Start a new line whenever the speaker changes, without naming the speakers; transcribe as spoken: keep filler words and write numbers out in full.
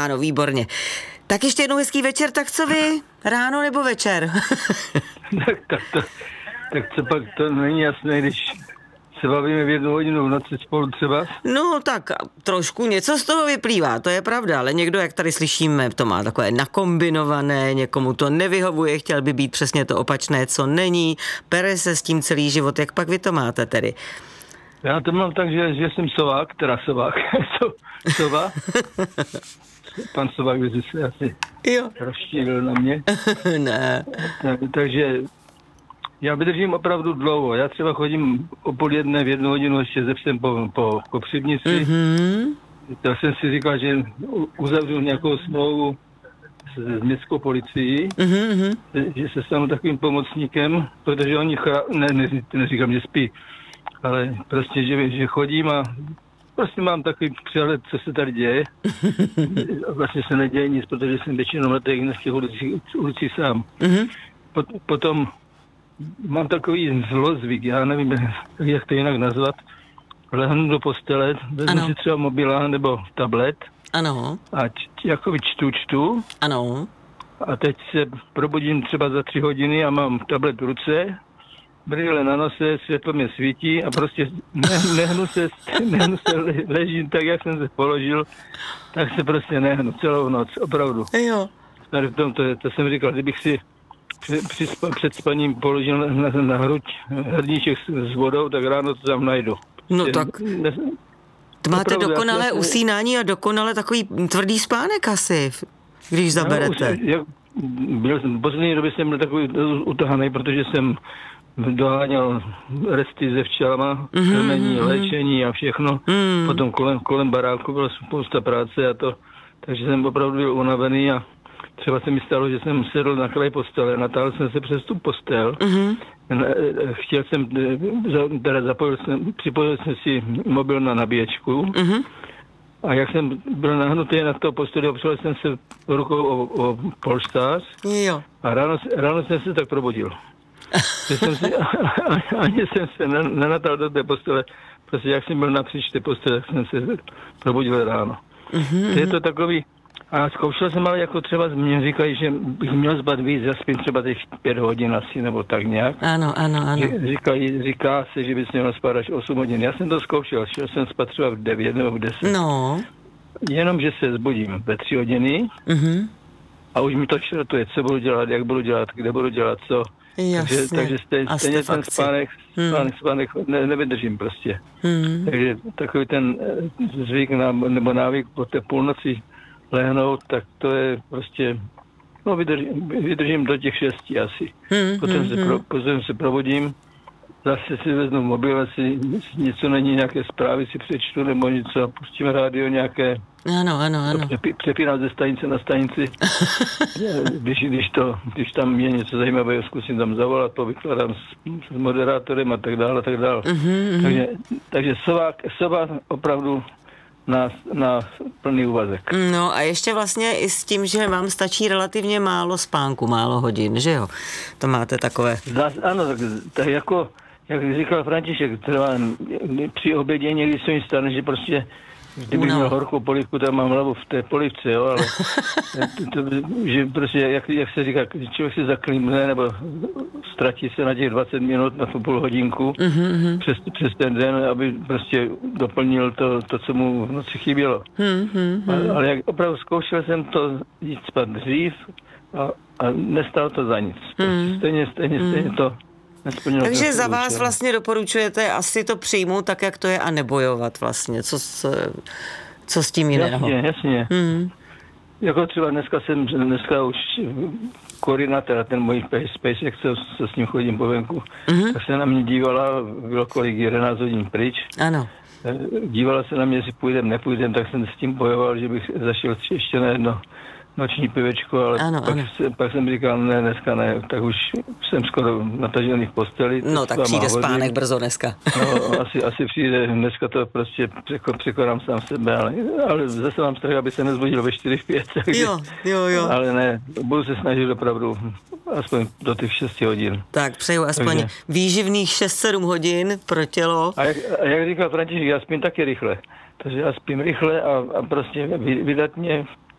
Ano, výborně. Tak ještě jednou hezký večer, tak co vy? Ráno nebo večer?
tak, tak, to, tak co pak to není jasné, když se bavíme v jednu hodinu v noci spolu třeba?
No tak trošku něco z toho vyplývá, to je pravda, ale někdo, jak tady slyšíme, to má takové nakombinované, někomu to nevyhovuje, chtěl by být přesně to opačné, co není, pere se s tím celý život, jak pak vy to máte tedy?
Já to mám tak, že, že jsem sovák, teda sovák, so, sova. Pan Sovák by se asi
jo.
rozštířil na mě.
ne.
Tak, takže já vydržím opravdu dlouho. Já třeba chodím o půl jedné v jednu hodinu ještě ze psem po, po kopřivnici.
Mm-hmm.
Tak jsem si říkal, že uzavřu nějakou smlouvu s, s městskou policií,
mm-hmm.
že se stanu takovým pomocníkem, protože oni, chra... ne, ne, neříkám, že spí, ale prostě, že, že chodím a prostě mám takový přehled, co se tady děje. Vlastně se neděje nic, protože jsem většinou na těch, na těch ulicích, ulicích sám.
Mm-hmm.
Pot, potom mám takový zlozvyk, já nevím, jak to jinak nazvat. Lehnu do postele, vezmu si třeba mobila nebo tablet.
Ano.
A č, jako čtu, čtu.
Ano.
A teď se probudím třeba za tři hodiny a mám tablet v ruce, brýle na nose, světlo mě svítí a prostě ne, nehnu se, nehnu se, ležím tak, jak jsem se položil, tak se prostě nehnu celou noc, opravdu.
Jo.
Tady v tom, to, to jsem říkal, kdybych si při, při, před spaním položil na, na, na hruď hrníček s, s vodou, tak ráno to tam najdu.
No tak
ne,
to máte
opravdu,
dokonalé
já,
usínání a dokonale takový tvrdý spánek asi, když zaberete.
Já, byl jsem, v poslední době jsem byl takový utahaný, protože jsem doháněl resty se včelama,
mm-hmm,
krmení,
mm-hmm.
léčení a všechno. Mm. Potom kolem, kolem baráku byla spousta práce a to, takže jsem opravdu byl unavený a třeba se mi stalo, že jsem sedl na kraj postele, natáhl jsem se přes tu postel, mm-hmm. chtěl jsem, teda zapojil jsem, připojil jsem si mobil na nabíječku mm-hmm. a jak jsem byl nahnutý na to posteli, opřel jsem se rukou o, o polštář
jo.
a ráno, ráno jsem se tak probudil. jsem si, ani jsem se nenatal do té postele, prostě jak jsem byl napříč té postele, tak jsem se probudil ráno. Mm-hmm. Je to takový, a zkoušel jsem, ale jako třeba mě říkají, že bych měl zbat víc, já spím třeba těch pět hodin asi, nebo tak nějak.
Ano, ano, ano.
Říkají, říká se, že bys měl spát až osm hodin. Já jsem to zkoušel, šel jsem spát třeba v devět nebo v deset.
No.
Jenom, že se zbudím ve tři hodiny mm-hmm. a už mi to čertuje, co budu dělat, jak budu dělat, kde budu dělat, co.
Jasně.
Takže, takže stejně, stejně ten spánek, spánek, spánek ne, nevydržím prostě. Hmm. Takže takový ten zvyk nebo návyk po té půlnoci lehnout, tak to je prostě, no vydržím, vydržím do těch šesti asi. Hmm, potom, hmm, se pro, potom se probudím, zase si veznu mobil, asi něco není, nějaké zprávy si přečtu nebo něco, pustím rádio nějaké.
Ano, ano, ano.
Přepínám ze stanice na stanici. když, když, to, když tam je něco zajímavého, zkusím tam zavolat, povykladám s, s moderátorem a tak dále, a tak dále. Mm-hmm. Takže, takže sovák, sovák opravdu na, na plný úvazek.
No a ještě vlastně i s tím, že vám stačí relativně málo spánku, málo hodin, že jo? To máte takové.
Zas, ano, tak, tak jako, jak říkal František, třeba při obědě někdy se mi stane, že prostě kdybych měl horkou polivku, tak mám hlavu v té polivce, jo, ale to, to, že prostě, jak, jak se říká, člověk se zaklímne, nebo ztratí se na těch dvacet minut, na tu půl hodinku, mm-hmm. přes, přes ten den, aby prostě doplnil to, to co mu v noci chybělo. Mm-hmm. Ale, ale jak opravdu zkoušel jsem to jít spát dřív a, a nestalo to za nic. Mm. Stejně, stejně, mm. stejně to nesplnilo.
Takže za vás vlastně doporučujete asi to přijmout tak, jak to je a nebojovat vlastně. Co, co, co s tím jiného?
Jasně, jasně. Mm. Jako třeba dneska jsem, dneska už Korina, teda ten můj space, jak se, se s ním chodím po venku, mm-hmm. tak se na mě dívala, bylo kolik jedenáct hodin pryč.
Ano.
Dívala se na mě, jestli půjdem, nepůjdem, tak jsem s tím bojoval, že bych zašel ještě na jedno noční pivečko, ale
ano,
pak,
ano.
Se, pak jsem říkal, ne, dneska ne, tak už jsem skoro natažený v posteli.
No tak přijde spánek brzo dneska.
No, asi, asi přijde, dneska to prostě překo, překonám sám sebe, ale, ale zase mám strach, aby se nezbudil ve čtyři, v pět, takže,
jo, jo, jo.
Ale ne, budu se snažit opravdu aspoň do těch šesti hodin.
Tak přeju aspoň takže výživných šest sedm hodin pro tělo.
A jak, a jak říkal František, já spím taky rychle. Takže já spím rychle a, a prostě vydatně